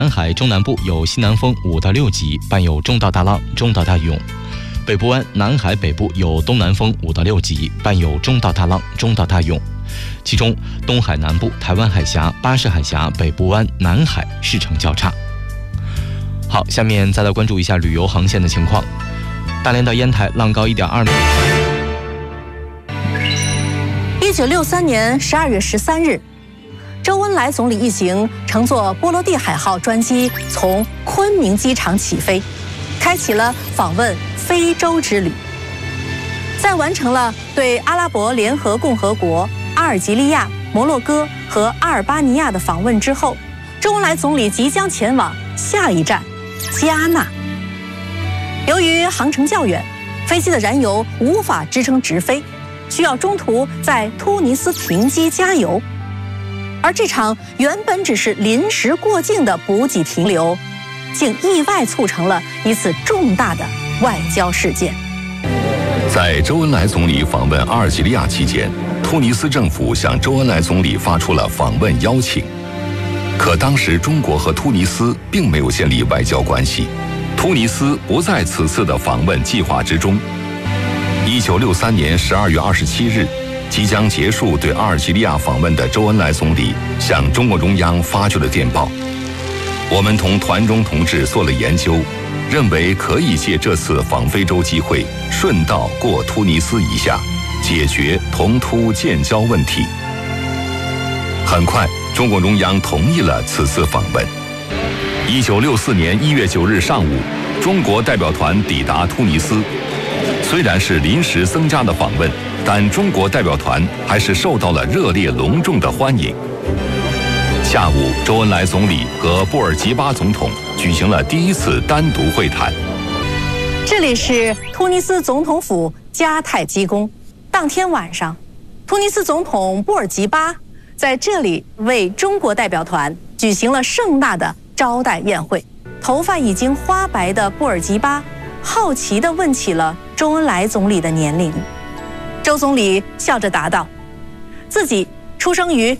南海中南部有西南风5到6级，伴有中到大浪、中到大涌。北部湾、南海北部有东南风5到6级，伴有中到大浪、中到大涌。其中，东海南部、台湾海峡、巴士海峡、北部湾、南海市场较差。好，下面再来关注一下旅游航线的情况。大连到烟台浪高1.2米。 1963年12月13日，周恩来总理一行乘坐波罗的海号专机从昆明机场起飞，开启了访问非洲之旅。在完成了对阿拉伯联合共和国、阿尔及利亚、摩洛哥和阿尔巴尼亚的访问之后，周恩来总理即将前往下一站加纳。由于航程较远，飞机的燃油无法支撑直飞，需要中途在突尼斯停机加油。而这场原本只是临时过境的补给停留，竟意外促成了一次重大的外交事件。 在周恩来总理访问阿尔及利亚期间，突尼斯政府向周恩来总理发出了访问邀请。可当时中国和突尼斯并没有建立外交关系，突尼斯不在此次的访问计划之中。1963年12月27日，即将结束对阿尔及利亚访问的周恩来总理向中共中央发去了电报：我们同团中同志做了研究，认为可以借这次访非洲机会，顺道过突尼斯一下，解决同突建交问题。很快，中共中央同意了此次访问。1964年1月9日上午，中国代表团抵达突尼斯。虽然是临时增加的访问，但中国代表团还是受到了热烈隆重的欢迎。下午，周恩来总理和布尔吉巴总统举行了第一次单独会谈。 这里是突尼斯总统府加泰基宫。当天晚上，突尼斯总统布尔吉巴在这里为中国代表团举行了盛大的招待宴会。头发已经花白的布尔吉巴好奇地问起了周恩来总理的年龄。周总理笑着答道：“自己出生于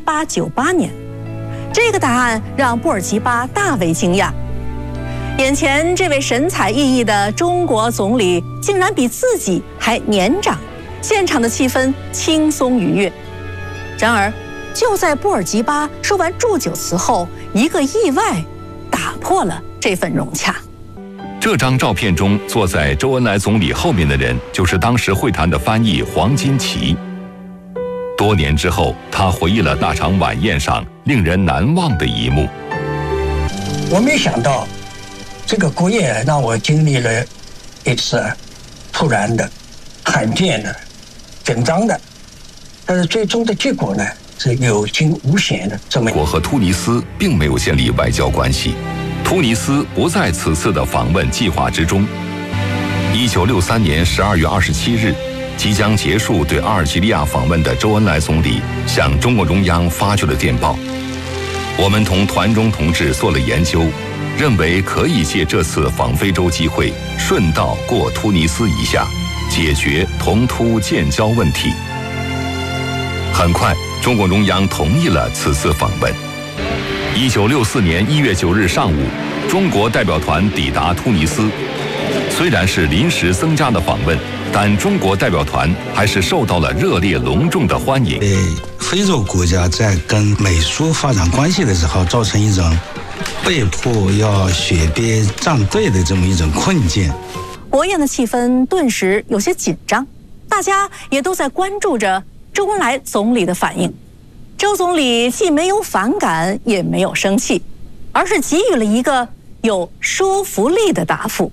1898年。”这个答案让布尔吉巴大为惊讶。眼前这位神采奕奕的中国总理竟然比自己还年长，现场的气氛轻松愉悦。然而，就在布尔吉巴说完祝酒词后，一个意外打破了这份融洽。 这张照片中坐在周恩来总理后面的人，就是当时会谈的翻译黄金奇。多年之后，他回忆了那场晚宴上令人难忘的一幕。 我没想到，这个过夜让我经历了一次突然的、罕见的、紧张的，但是最终的结果呢，是有惊无险的这么。 我和突尼斯并没有建立外交关系，突尼斯不在此次的访问计划之中。1963年12月27日，即将结束对阿尔及利亚访问的周恩来总理向中共中央发去了电报：我们同团中同志做了研究，认为可以借这次访非洲机会，顺道过突尼斯一下，解决同突建交问题。很快，中共中央同意了此次访问。1964年1月9日上午，中国代表团抵达突尼斯。虽然是临时增加的访问，但中国代表团还是受到了热烈隆重的欢迎。 非洲国家在跟美苏发展关系的时候，造成一种被迫要雪边站队的这么一种困境。 国宴的气氛顿时有些紧张，大家也都在关注着周恩来总理的反应。周总理既没有反感，也没有生气，而是给予了一个有说服力的答复。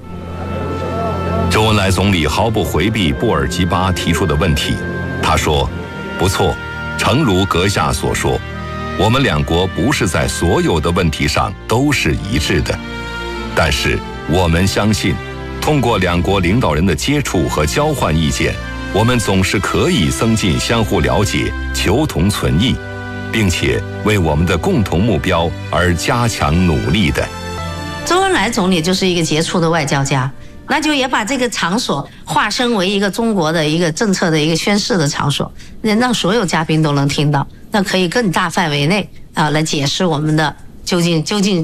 周恩来总理毫不回避布尔吉巴提出的问题，他说：“不错，诚如阁下所说，我们两国不是在所有的问题上都是一致的，但是我们相信，通过两国领导人的接触和交换意见，我们总是可以增进相互了解，求同存异，并且为我们的共同目标而加强努力的。” 周恩来总理就是一个杰出的外交家，那就也把这个场所化身为一个中国的一个政策的一个宣示的场所，让所有嘉宾都能听到，那可以更大范围内来解释我们的究竟